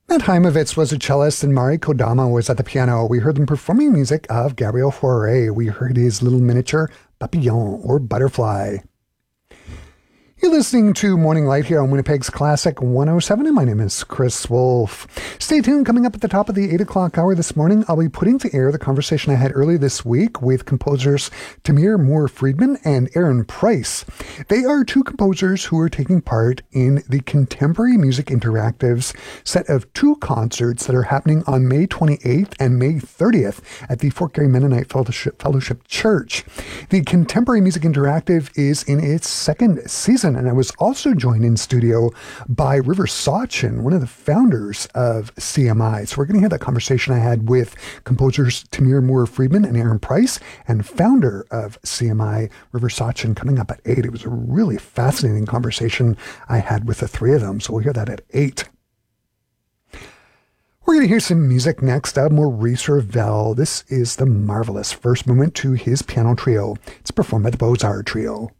Matt Heimovitz was a cellist and Mari Kodama was at the piano. We heard them performing music of Gabriel Fauré. We heard his little miniature Papillon or Butterfly. You're listening to Morning Light here on Winnipeg's Classic 107, and my name is Chris Wolf. Stay tuned. Coming up at the top of the 8 o'clock hour this morning, I'll be putting to air the conversation I had earlier this week with composers Tamir Moore-Friedman and Aaron Price. They are two composers who are taking part in the Contemporary Music Interactive's set of two concerts that are happening on May 28th and May 30th at the Fort Garry Mennonite Fellowship Church. The Contemporary Music Interactive is in its second season, and I was also joined in studio by River Sachin, one of the founders of CMI. So we're going to hear that conversation I had with composers Tamir Moore-Friedman and Aaron Price, and founder of CMI, River Sachin, coming up at 8. It was a really fascinating conversation I had with the three of them, so we'll hear that at 8. We're going to hear some music next of Maurice Ravel. This is the marvelous first movement to his piano trio. It's performed by the Beaux-Arts Trio.